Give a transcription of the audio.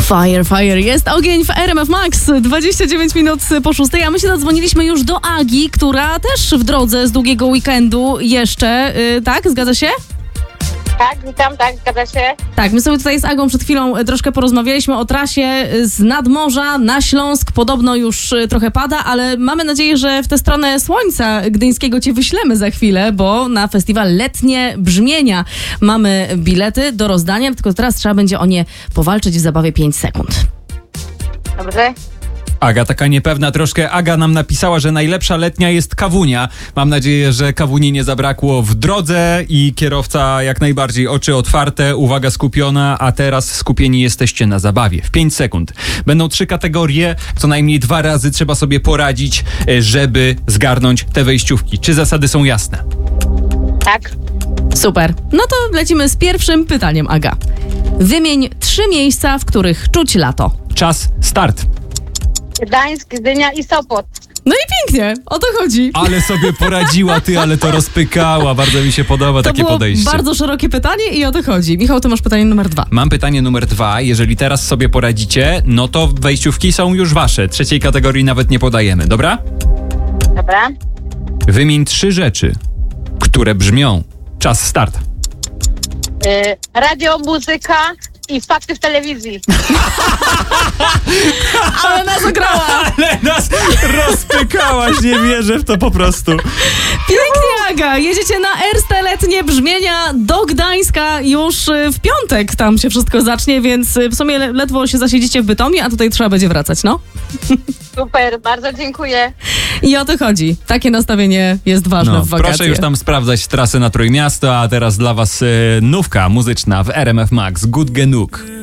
Fire, jest ogień w RMF Max, 29 minut po 6, a my się zadzwoniliśmy już do Agi, która też w drodze z długiego weekendu jeszcze, tak? Zgadza się? Tak, witam, tak, zgadza się. Tak, my sobie tutaj z Agą przed chwilą troszkę porozmawialiśmy o trasie z nadmorza na Śląsk. Podobno już trochę pada, ale mamy nadzieję, że w tę stronę Słońca Gdyńskiego cię wyślemy za chwilę, bo na festiwal Letnie Brzmienia mamy bilety do rozdania, tylko teraz trzeba będzie o nie powalczyć w zabawie 5 sekund. Dobrze. Aga taka niepewna troszkę. Aga nam napisała, że najlepsza letnia jest kawunia. Mam nadzieję, że kawuni nie zabrakło w drodze i kierowca jak najbardziej oczy otwarte, uwaga skupiona, a teraz skupieni jesteście na zabawie. W 5 sekund. Będą 3 kategorie, co najmniej 2 razy trzeba sobie poradzić, żeby zgarnąć te wejściówki. Czy zasady są jasne? Tak. Super. No to lecimy z pierwszym pytaniem, Aga. Wymień 3 miejsca, w których czuć lato. Czas, start. Gdańsk, Gdynia i Sopot. No i pięknie, o to chodzi. Ale sobie poradziła ty, ale to rozpykała. Bardzo mi się podoba To takie było podejście. bardzo szerokie pytanie i o to chodzi. Michał, ty masz pytanie numer 2. Mam pytanie numer 2. Jeżeli teraz sobie poradzicie, no to wejściówki są już wasze. Trzeciej kategorii nawet nie podajemy, dobra? Dobra. Wymień 3 rzeczy, które brzmią. Czas, start. Radio, muzyka i fakty w telewizji. Ale nas ograła! Ale nas rozpykałaś, nie wierzę w to po prostu. Pięknie, Aga! Jedziecie na Erste Letnie Brzmienia do Gdańska już w piątek. Tam się wszystko zacznie, więc w sumie ledwo się zasiedzicie w Bytomie, a tutaj trzeba będzie wracać, no. Super, bardzo dziękuję. I o to chodzi. Takie nastawienie jest ważne w wakacje. Proszę już tam sprawdzać trasy na Trójmiasto, a teraz dla was nówka muzyczna w RMF Max. Good Genug.